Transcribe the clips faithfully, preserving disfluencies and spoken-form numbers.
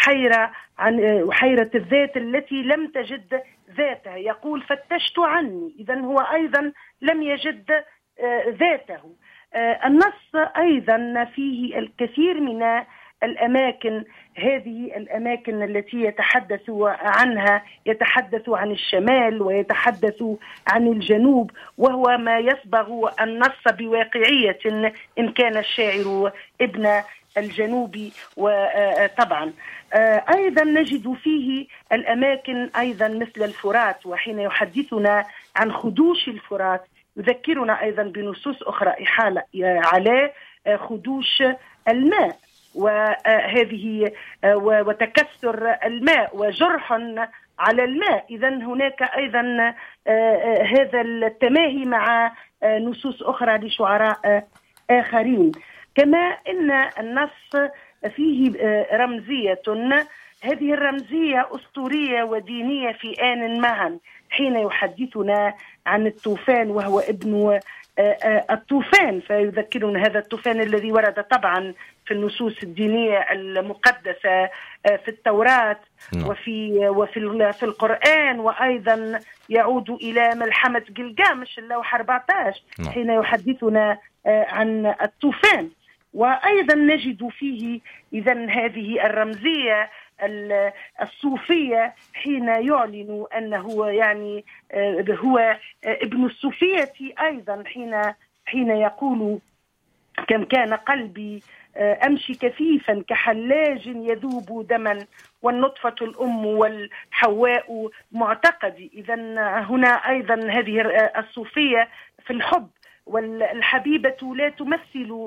حيرة عن حيرة الذات التي لم تجد ذاتها. يقول فتشت عني، إذن هو أيضا لم يجد ذاته. النص أيضا فيه الكثير من الأماكن، هذه الأماكن التي يتحدث عنها يتحدث عن الشمال ويتحدث عن الجنوب، وهو ما يصبغ النص بواقعية إن كان الشاعر ابن الجنوب. وطبعا أيضا نجد فيه الأماكن أيضا مثل الفرات، وحين يحدثنا عن خدوش الفرات يذكرنا أيضا بنصوص أخرى إحالة على خدوش الماء وهذه وتكسر الماء وجرح على الماء. إذن هناك أيضا هذا التماهي مع نصوص أخرى لشعراء آخرين. كما أن النص فيه رمزية، هذه الرمزية أسطورية ودينية في آن معا، حين يحدثنا عن الطوفان وهو ابن الطوفان، فيذكرنا هذا الطوفان الذي ورد طبعا في النصوص الدينية المقدسة في التوراة وفي وفي في القرآن، وأيضا يعود إلى ملحمة جلجامش اللوحة أربعة عشر حين يحدثنا عن الطوفان. وأيضا نجد فيه إذن هذه الرمزية الصوفية حين يعلن أنه يعني هو ابن الصوفية أيضا، حين حين يقول كم كان قلبي أمشي كثيفا كحلاج يذوب دما والنطفة الأم والحواء معتقدي. إذن هنا أيضا هذه الصوفية في الحب، والحبيبة لا تمثل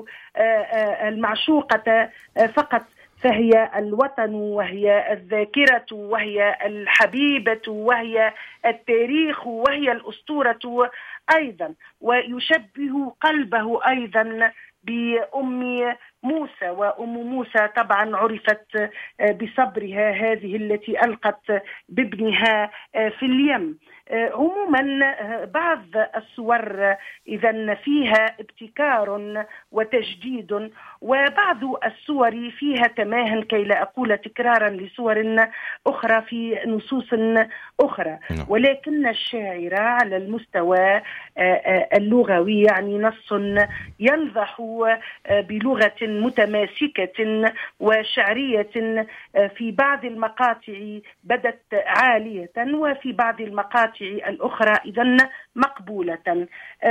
المعشوقة فقط، فهي الوطن وهي الذاكرة وهي الحبيبة وهي التاريخ وهي الأسطورة أيضا. ويشبه قلبه أيضا بأم موسى، وأم موسى طبعا عرفت بصبرها، هذه التي ألقت بابنها في اليم. عموما بعض الصور إذن فيها ابتكار وتجديد، وبعض الصور فيها تماهن كي لا أقول تكرارا لصور أخرى في نصوص أخرى. ولكن الشاعر على المستوى اللغوي يعني نص ينضح بلغة متماسكة وشعرية، في بعض المقاطع بدت عالية وفي بعض المقاطع الأخرى إذن مقبولة.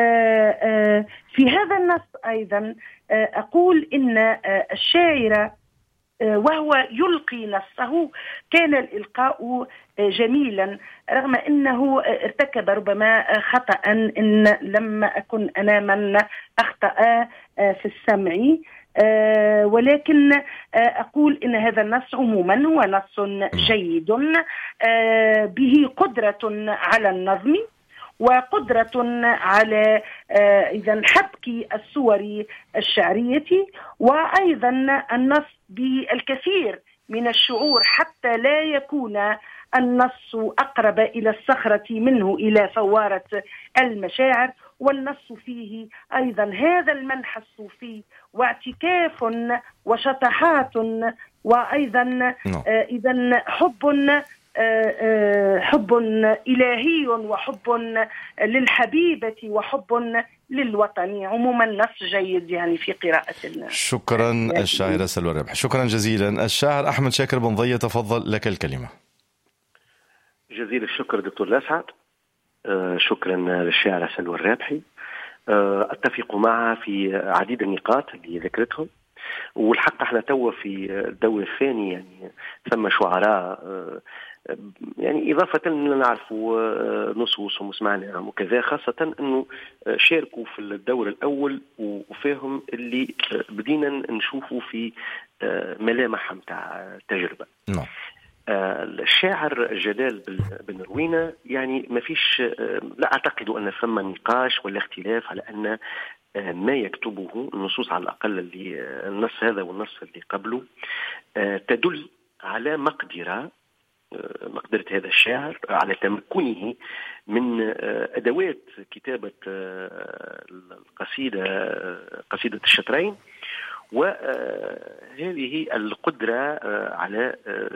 في هذا النص أيضا أقول إن الشاعر وهو يلقي نصه كان الإلقاء جميلا، رغم أنه ارتكب ربما خطأ إن لم أكن أنا من أخطأ في السمع، ولكن أقول إن هذا النص عموما هو نص جيد به قدرة على النظم وقدرة على إذن حبك الصور الشعرية، وأيضا النص بالكثير من الشعور حتى لا يكون النص أقرب إلى الصخرة منه إلى فوارة المشاعر. والنص فيه أيضا هذا المنحى الصوفي واعتكاف وشطحات، وأيضا إذن حب حب إلهي وحب للحبيبة وحب للوطن. عموما نص جيد يعني في قراءة الناس. شكرا الشاعرة سلوى الرابحي، شكرا جزيلا. الشاعر أحمد شاكر بن ضية، تفضل لك الكلمة. جزيل الشكر دكتور لاسعد. شكرا للشاعرة سلوى الرابحي. أتفق معها في عديد النقاط اللي ذكرتهم، والحق احنا توا في الدور الثاني يعني ثم شعراء يعني إضافة لنا نعرفوا نصوصهم وسمعناهم وكذا، خاصة أنه شاركوا في الدور الأول وفيهم اللي بدينا نشوفوا في ملامح متاع تجربة. نعم. الشاعر جلال بن روينة يعني ما فيش، لا أعتقد أن ثم نقاش ولا اختلاف على أن ما يكتبه النصوص على الأقل اللي النص هذا والنص اللي قبله تدل على مقدرة مقدرة هذا الشاعر على تمكنه من أدوات كتابة القصيدة قصيدة الشطرين، وهذه القدرة على